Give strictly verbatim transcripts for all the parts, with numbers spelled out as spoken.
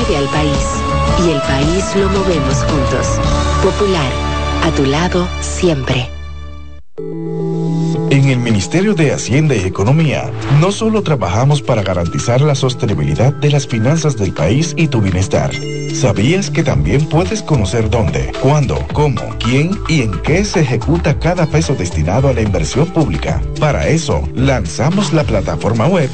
mueve al país. Y el país lo movemos juntos. Popular, a tu lado siempre. En el Ministerio de Hacienda y Economía, no solo trabajamos para garantizar la sostenibilidad de las finanzas del país y tu bienestar. ¿Sabías que también puedes conocer dónde, cuándo, cómo, quién y en qué se ejecuta cada peso destinado a la inversión pública? Para eso, lanzamos la plataforma web.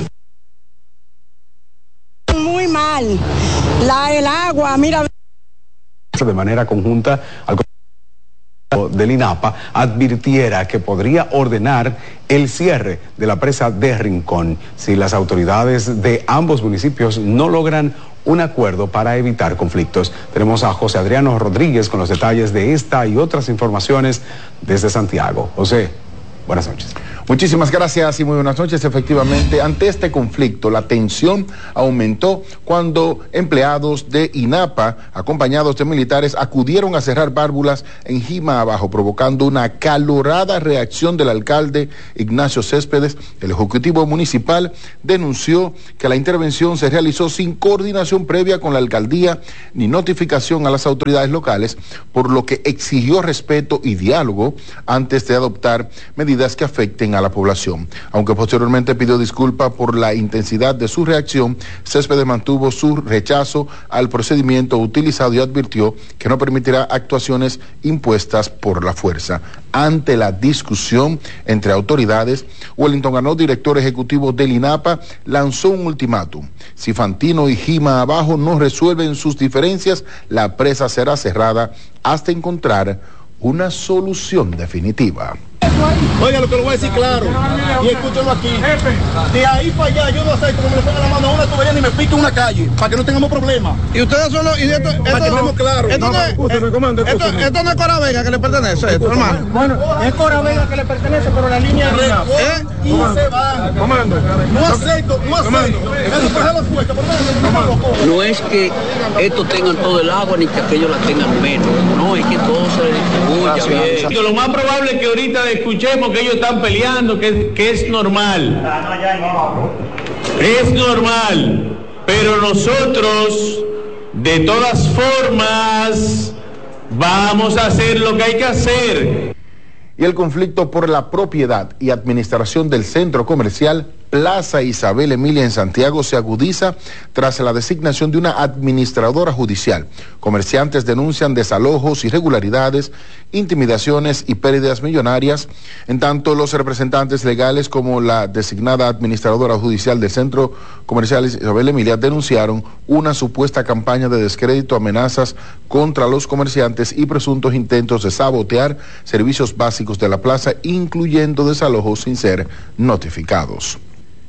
Muy mal. La, el agua, mira. De manera conjunta al del INAPA advirtiera que podría ordenar el cierre de la presa de Rincón si las autoridades de ambos municipios no logran un acuerdo para evitar conflictos. Tenemos a José Adriano Rodríguez con los detalles de esta y otras informaciones desde Santiago. José, buenas noches. Muchísimas gracias y muy buenas noches. Efectivamente, ante este conflicto, la tensión aumentó cuando empleados de INAPA, acompañados de militares, acudieron a cerrar válvulas en Jima Abajo, provocando una acalorada reacción del alcalde Ignacio Céspedes. El Ejecutivo Municipal denunció que la intervención se realizó sin coordinación previa con la alcaldía ni notificación a las autoridades locales, por lo que exigió respeto y diálogo antes de adoptar medidas que afecten a la población. Aunque posteriormente pidió disculpas por la intensidad de su reacción, Céspedes mantuvo su rechazo al procedimiento utilizado y advirtió que no permitirá actuaciones impuestas por la fuerza. Ante la discusión entre autoridades, Wellington Ganó, director ejecutivo del INAPA, lanzó un ultimátum. Si Fantino y Jima Abajo no resuelven sus diferencias, la presa será cerrada hasta encontrar una solución definitiva. Oiga, lo que lo voy a decir claro, y escúchenlo aquí. De ahí para allá, yo no acepto que me le pongan la mano a una tubería ni me pique una calle, para que no tengamos problemas. Y ustedes son los... Y esto, esto, para que estemos claros. Esto, no, no, es, comando, esto, esto no es Cora Vega que le pertenece, esto, hermano. Bueno, es Cora Vega que le pertenece, pero la línea es... ¿Eh? Y comando, se van. Comando. No acepto, no acepto. No es que estos tengan todo el agua, ni que aquellos la tengan menos. No, es que todo se distribuya bien. Lo más probable es que ahorita escuchemos que ellos están peleando, que, que es normal. Es normal. Pero nosotros, de todas formas, vamos a hacer lo que hay que hacer. Y el conflicto por la propiedad y administración del centro comercial Plaza Isabel Emilia en Santiago se agudiza tras la designación de una administradora judicial. Comerciantes denuncian desalojos, irregularidades, intimidaciones y pérdidas millonarias. En tanto, los representantes legales como la designada administradora judicial del centro comercial Isabel Emilia denunciaron una supuesta campaña de descrédito, amenazas contra los comerciantes y presuntos intentos de sabotear servicios básicos de la plaza, incluyendo desalojos sin ser notificados.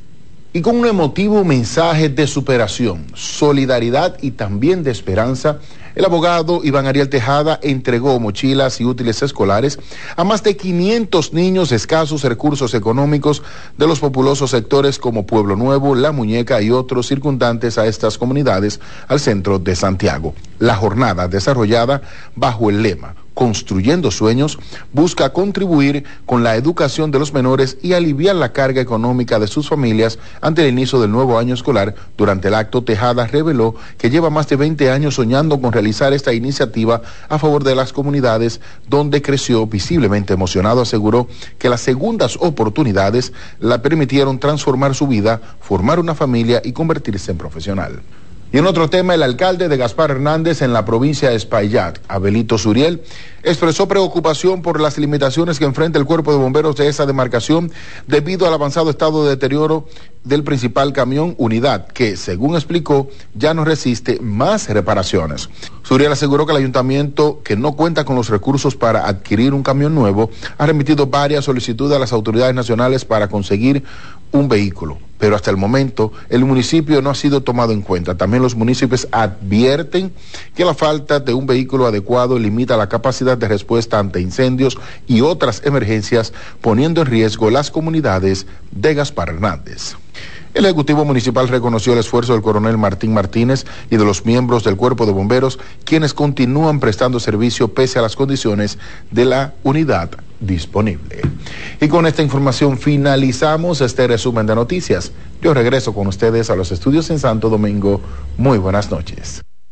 Y con un emotivo mensaje de superación, solidaridad y también de esperanza, el abogado Iván Ariel Tejada entregó mochilas y útiles escolares a más de quinientos niños de escasos recursos económicos de los populosos sectores como Pueblo Nuevo, La Muñeca y otros circundantes a estas comunidades al centro de Santiago. La jornada, desarrollada bajo el lema Construyendo Sueños, busca contribuir con la educación de los menores y aliviar la carga económica de sus familias ante el inicio del nuevo año escolar. Durante el acto, Tejada reveló que lleva más de veinte años soñando con realizar esta iniciativa a favor de las comunidades donde creció. Visiblemente emocionado, aseguró que las segundas oportunidades la permitieron transformar su vida, formar una familia y convertirse en profesional. Y en otro tema, el alcalde de Gaspar Hernández en la provincia de Espaillat, Abelito Suriel, expresó preocupación por las limitaciones que enfrenta el cuerpo de bomberos de esa demarcación debido al avanzado estado de deterioro del principal camión Unidad, que, según explicó, ya no resiste más reparaciones. Suriel aseguró que el ayuntamiento, que no cuenta con los recursos para adquirir un camión nuevo, ha remitido varias solicitudes a las autoridades nacionales para conseguir un vehículo, pero hasta el momento el municipio no ha sido tomado en cuenta. También los municipios advierten que la falta de un vehículo adecuado limita la capacidad de respuesta ante incendios y otras emergencias, poniendo en riesgo las comunidades de Gaspar Hernández. El Ejecutivo Municipal reconoció el esfuerzo del coronel Martín Martínez y de los miembros del Cuerpo de Bomberos, quienes continúan prestando servicio pese a las condiciones de la unidad disponible. Y con esta información finalizamos este resumen de noticias. Yo regreso con ustedes a los estudios en Santo Domingo. Muy buenas noches.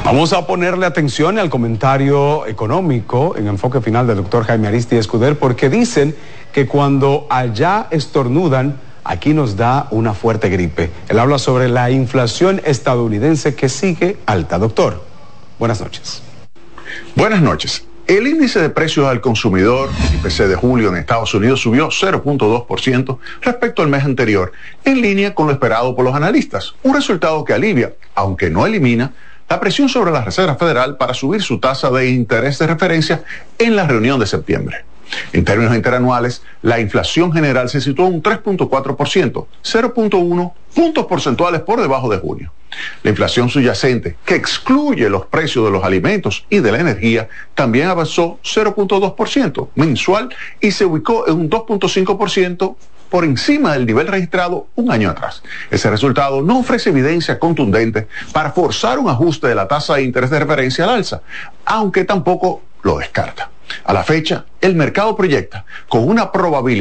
Vamos a ponerle atención al comentario económico en enfoque final del doctor Jaime Aristi Escuder, porque dicen que cuando allá estornudan, aquí nos da una fuerte gripe. Él habla sobre la inflación estadounidense que sigue alta. Doctor, buenas noches. Buenas noches. El índice de precios al consumidor, el I P C de julio en Estados Unidos, subió cero punto dos por ciento respecto al mes anterior, en línea con lo esperado por los analistas. Un resultado que alivia, aunque no elimina, la presión sobre la Reserva Federal para subir su tasa de interés de referencia en la reunión de septiembre. En términos interanuales, la inflación general se situó en un tres punto cuatro por ciento, cero punto uno puntos porcentuales por debajo de junio. La inflación subyacente, que excluye los precios de los alimentos y de la energía, también avanzó cero punto dos por ciento mensual y se ubicó en un dos punto cinco por ciento por encima del nivel registrado un año atrás. Ese resultado no ofrece evidencia contundente para forzar un ajuste de la tasa de interés de referencia al alza, aunque tampoco lo descarta. A la fecha, el mercado proyecta con una probabilidad